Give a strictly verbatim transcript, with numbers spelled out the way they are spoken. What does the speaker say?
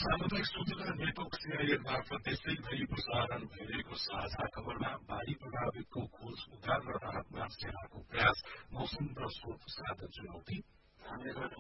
सामुदायिक सूचना network CIN मार्फत देशैभरि प्रसारण भइरहेको साझा खबरमा बाढ़ी प्रभावितको खोज उद्धार र राहत सेनाको प्रयास मौसम र स्रोत साधन चुनौती